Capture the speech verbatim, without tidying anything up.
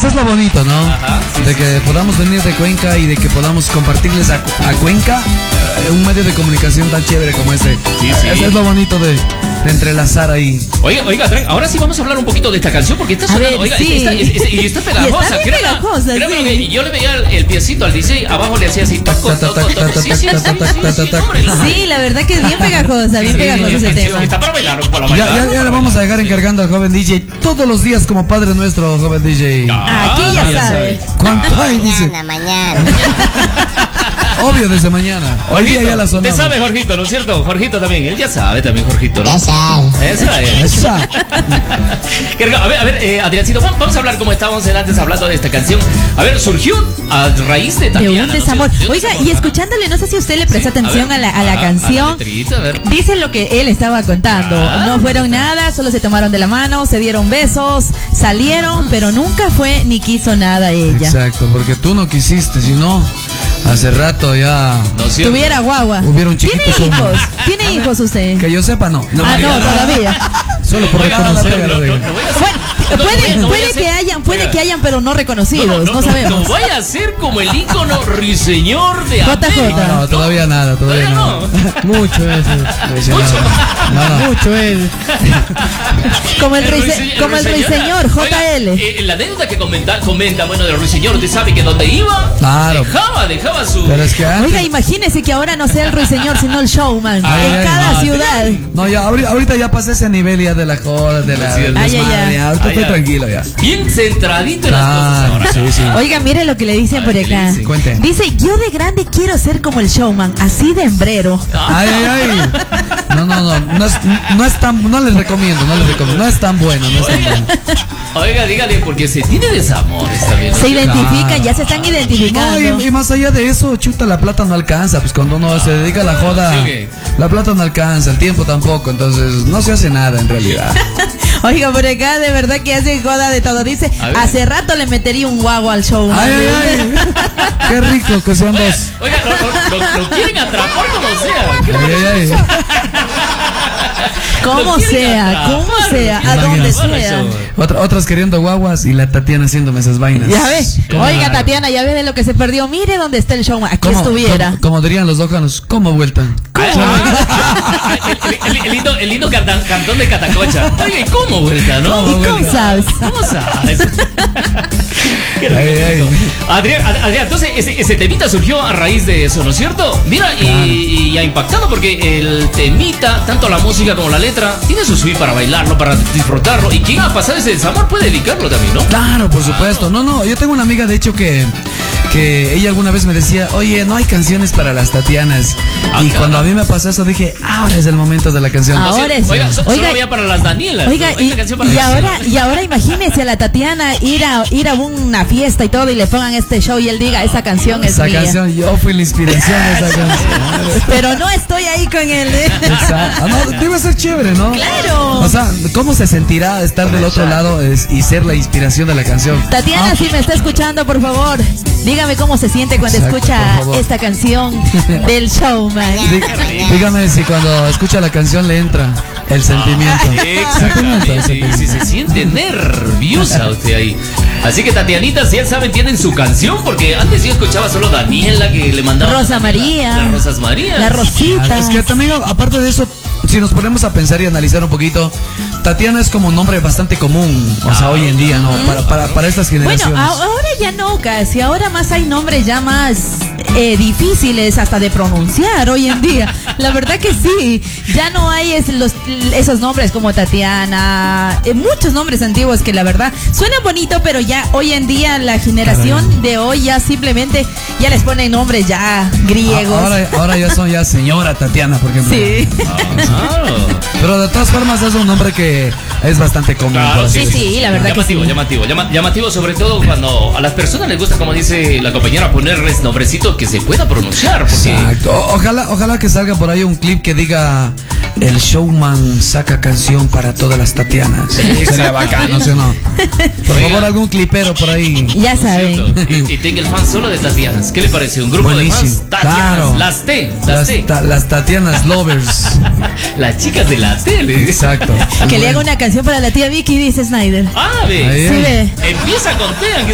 eso es lo bonito, ¿no? Ajá, sí, de sí, que sí. podamos venir de Cuenca y de que podamos compartirles a, a Cuenca eh, un medio de comunicación tan chévere como este. Sí, sí. Eso es lo bonito de, de entrelazar ahí. Oiga, oiga, Tren, ahora sí vamos a hablar un poquito de esta canción porque está A sonando, ver, oiga, sí. está, está- está- y está pegajosa. Y está bien créame, pegajosa, créame sí. que yo le veía el, el piecito al D J, abajo le hacía así, toco, Ta, ta, toco, ta, toco. ta, Sí, sí, sí, ta, sí, ta, ta, sí, ta, sí, ta, hombre, la- Sí, la verdad que es bien pegajosa, bien Sí, pegajosa ese sí, tema. está para bailar, para Ya, bailar. ya, ya le vamos a dejar encargando al joven D J todos los días como padre nuestro, joven D J. Ah, Aquí ya sabe. ¿Cuánto hay? Dice. Mañana, mañana. Obvio, desde mañana. Hoy día ya la Jorgito, te sonamos. sabe Jorgito, ¿no es cierto? Jorgito también, él ya sabe también, Jorgito, ¿no? Ya sabe. Esa es. Esa. A ver, a ver, eh, Adriancito, vamos vamos a hablar como estábamos antes hablando de esta canción. A ver, surgió a raíz de De Tatiana. un ¿no? desamor. De un Oiga, desamor, y ¿no? escuchándole, no sé si usted le presta Sí, atención a, ver, la, a la ah, canción. a la letrita, a ver. Dice lo que él estaba contando. Ah. No fueron nada, solo se tomaron de la mano, se dieron besos, salieron, pero nunca fue ni quiso nada ella. Exacto, porque tú no quisiste, si no, hace rato ya No es cierto. Tuviera guagua. Hubiera un chiquito ¿Tiene solo. hijos? ¿Tiene hijos usted? que yo sepa, no. Ah, no, María. todavía. Solo por Oiga, reconocer. no, no, lo no, digo. no voy a hacer- Bueno, no, no voy a- puede, no voy a puede hacer- que hayan, puede Oiga, que hayan, pero no reconocidos, no, no, no, sabemos. No vaya a ser como el ícono ruiseñor de J J. América. No, todavía nada, todavía Todavía nada. no. Mucho eso. Mucho. No, no. Mucho él. Como el, El ruise- ruise- como el ruiseñor, Oiga, J L. eh, la anécdota que comenta, comenta, bueno, del ruiseñor, usted sabe que donde iba, Claro. dejaba, dejaba su... Pero es que antes. Oiga, imagínese que ahora no sea el ruiseñor, sino el showman. Ay, en ay, cada ay. ciudad. No, ya, ahorita, ahorita ya pasé ese nivel ya de la joda, de la. Sí, del ay, ay, desmadre, ay. ya, ahorita Ay, estoy ay. tranquilo ya. Bien centradito en las cosas Ah, ahora. sí, sí. Oiga, mire lo que le dicen por Ay, ¿qué le acá. dicen? Cuente. Dice, yo de grande quiero ser como el showman, así de hembrero. Ay, ay, ay. No, no, no. No es, no es tan. No les recomiendo, no les recomiendo. No es tan bueno, no es tan bueno. Oiga, dígale, porque se tiene desamores también. ¿no? Se identifican, Claro. ya se están No, identificando. y, y más allá de eso, chuta, la plata no alcanza. Pues cuando uno se dedica a la joda, sí, que- la plata no alcanza, el tiempo tampoco. Entonces, no se hace nada en realidad. Oiga, por acá de verdad que hace joda de todo. Dice, A ver. hace rato le metería un guago al showman. Ay, ay, ay. Qué rico que sean dos. Oiga, lo, lo- lo quieren atrapar como sea. Ay, ay, ay. Como Lo quieren sea, atrapar, como lo sea, a quieren donde atrapar, sea. eso. Otra- otras queriendo guaguas y la Tatiana haciéndome esas vainas. Ya ves, oiga Tatiana, ya ves de lo que se perdió. Mire dónde está el showman, aquí ¿Cómo- estuviera. Como, como dirían los lójanos, ¿cómo vuelta? Ah, el, el- el lindo, el lindo cartón, cantón de Catacocha. Oiga, ¿y cómo vuelta, no? ¿Cómo ¿Y cómo vuelta? sabes? ¿Cómo sabes? Qué rico, Ay, qué ay. rico. Adrián, Ad- Adrián, entonces ese, ese temita surgió a raíz de eso, ¿no es cierto? Mira, y, y ha impactado porque el temita, tanto la música como la letra, tiene su swing para bailarlo, para disfrutarlo. Y quien ha pasado ese desamor puede dedicarlo también, ¿no? Claro, por supuesto. No, no, yo tengo una amiga, de hecho, que, que ella alguna vez me decía, oye, no hay canciones para las Tatianas. Ah, y claro. cuando a mí me pasó eso, dije, ahora es el momento de la canción. Ahora O sea, es- Oiga, so- oiga, solo había para las Danielas. Oiga, ¿no? y, Esta canción para y las- ahora, y ahora imagínese a la Tatiana ir a ir a una fiesta y todo y le pongan este show y él diga, esa canción es Esa mía. canción, yo fui la inspiración de esa canción. Pero no estoy ahí con él. ¿eh? Exacto. Ah, no, debe ser chévere, ¿no? Claro. O sea, ¿cómo se sentirá estar del otro lado es- y ser la inspiración de la canción? Tatiana, Ah, si me está escuchando, por favor, dígame cómo se siente cuando Exacto, escucha por favor. esta canción del showman. dí- dígame si cuando escucha la canción le entra el sentimiento. Sentimiento, el Exactamente. Y sentimiento. si se siente nerviosa usted ahí. Así que Tatianita, si ya saben, tienen su canción, porque antes yo escuchaba solo Daniela que le mandaba. Rosa María. Las Rosas Marías. La Rosita. Es que también, aparte de eso, si nos ponemos a pensar y analizar un poquito, Tatiana es como un nombre bastante común, o sea, hoy en día, ¿no? Para, para, para estas Bueno, generaciones. a- ahora ya no, casi. Ahora más hay nombres ya más eh, difíciles hasta de pronunciar hoy en día. La verdad que sí. Ya no hay es- los, esos nombres como Tatiana, eh, muchos nombres antiguos que la verdad suenan bonito, pero ya hoy en día la generación Caray. de hoy ya simplemente ya les ponen nombres ya griegos. Ahora, ahora ya son ya señora Tatiana, por ejemplo. Sí. Claro. Pero de todas formas es un nombre que es bastante común. Claro, por así sí, decirlo. sí, la verdad que llamativo, sí. llamativo, llama- llamativo, sobre todo cuando a las personas les gusta, como dice la compañera, ponerles nombrecitos que se pueda pronunciar. Porque Exacto. O- Ojalá, ojalá que salga por ahí un clip que diga el showman saca canción para todas las Tatianas. Sería bacano, ¿sí o no? Por Oiga. favor, algún clipero por ahí. Ya saben. ¿cierto? Y, y tenga el fan solo de Tatianas. ¿Qué le parece? Un grupo Buenísimo, de fans Tatianas. claro. Las T, las, Las, T. ta- las Tatianas lovers. Las chicas de la tele. Exacto. Que le haga una canción para la tía Vicky, dice Snyder. Ah, ve. Ahí, Sí, ahí. ve. Empieza con T, aunque